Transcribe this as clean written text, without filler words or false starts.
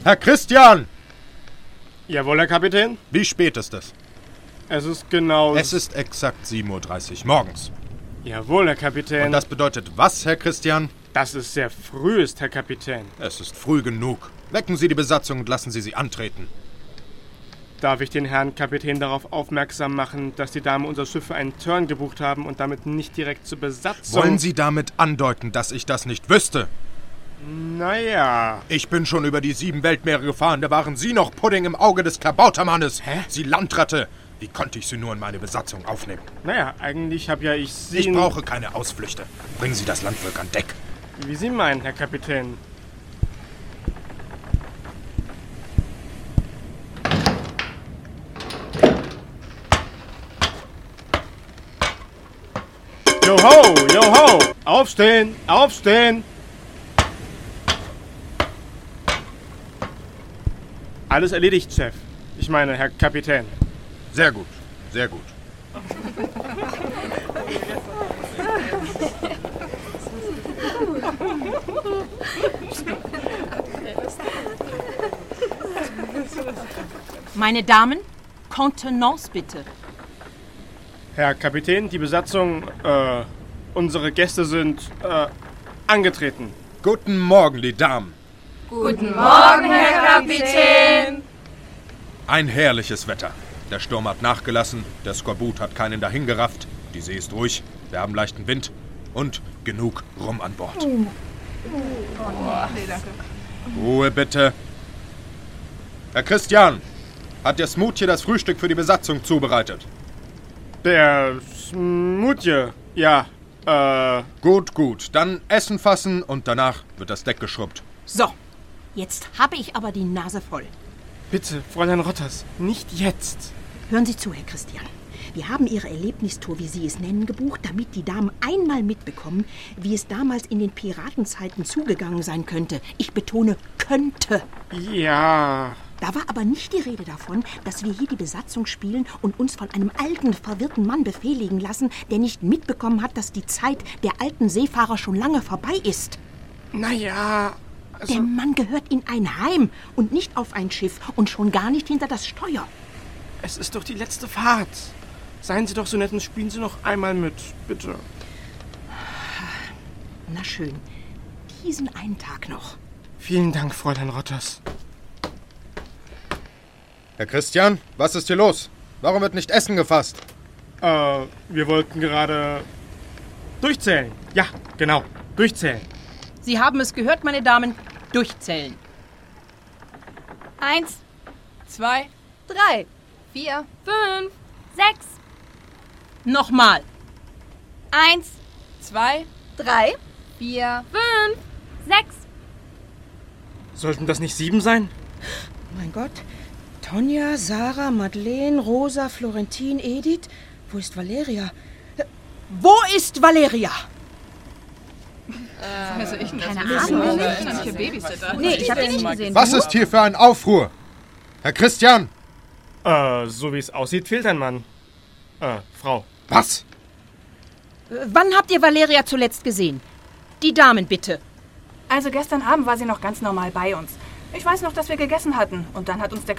Herr Christian! Jawohl, Herr Kapitän. Wie spät ist es? Es ist genau... Es ist exakt 7:30 Uhr morgens. Jawohl, Herr Kapitän. Und das bedeutet was, Herr Christian? Dass es sehr früh ist, Herr Kapitän. Es ist früh genug. Wecken Sie die Besatzung und lassen Sie sie antreten. Darf ich den Herrn Kapitän darauf aufmerksam machen, dass die Damen unserer Schiffe einen Turn gebucht haben und damit nicht direkt zur Besatzung... Wollen Sie damit andeuten, dass ich das nicht wüsste? Naja... Ich bin schon über die 7 Weltmeere gefahren, da waren Sie noch Pudding im Auge des Klabautermannes. Hä? Sie Landratte! Wie konnte ich Sie nur in meine Besatzung aufnehmen? Naja, eigentlich habe ja ich Sie... Ich brauche keine Ausflüchte. Bringen Sie das Landvolk an Deck. Wie Sie meinen, Herr Kapitän. Joho, joho! Aufstehen, aufstehen! Alles erledigt, Chef. Ich meine, Herr Kapitän. Sehr gut, sehr gut. Meine Damen, Contenance bitte. Herr Kapitän, die Besatzung, unsere Gäste sind, angetreten. Guten Morgen, die Damen. Guten Morgen, Herr Kapitän. Ein herrliches Wetter. Der Sturm hat nachgelassen, der Skorbut hat keinen dahingerafft, die See ist ruhig, wir haben leichten Wind und genug Rum an Bord. Ruhe bitte. Herr Christian, hat der Smoothie das Frühstück für die Besatzung zubereitet? Der Smoothie, ja, Gut, gut. Dann Essen fassen und danach wird das Deck geschrubbt. So, jetzt habe ich aber die Nase voll. Bitte, Fräulein Rotters, nicht jetzt. Hören Sie zu, Herr Christian. Wir haben Ihre Erlebnistour, wie Sie es nennen, gebucht, damit die Damen einmal mitbekommen, wie es damals in den Piratenzeiten zugegangen sein könnte. Ich betone, könnte. Ja. Da war aber nicht die Rede davon, dass wir hier die Besatzung spielen und uns von einem alten, verwirrten Mann befehligen lassen, der nicht mitbekommen hat, dass die Zeit der alten Seefahrer schon lange vorbei ist. Naja, Der Mann gehört in ein Heim und nicht auf ein Schiff und schon gar nicht hinter das Steuer. es ist doch die letzte Fahrt. Seien Sie doch so nett und spielen Sie noch einmal mit, bitte. Na schön, diesen einen Tag noch. Vielen Dank, Fräulein Rotters. Herr Christian, was ist hier los? Warum wird nicht Essen gefasst? Wir wollten gerade durchzählen. Ja, genau, durchzählen. Sie haben es gehört, meine Damen, durchzählen. 1, 2, 3, 4, 5, 6. Nochmal. 1, 2, 3, 4, 5, 6. Sollten das nicht 7 sein? Mein Gott. Tonja, Sarah, Madeleine, Rosa, Florentin, Edith. Wo ist Valeria? Wo ist Valeria? Also ich keine Ahnung. Nee, ich habe die nicht gesehen. Was ist hier für ein Aufruhr? Herr Christian! So wie es aussieht, fehlt ein Mann. Frau. Was? Wann habt ihr Valeria zuletzt gesehen? Die Damen bitte. Also gestern Abend war sie noch ganz normal bei uns. Ich weiß noch, dass wir gegessen hatten. Und dann hat uns der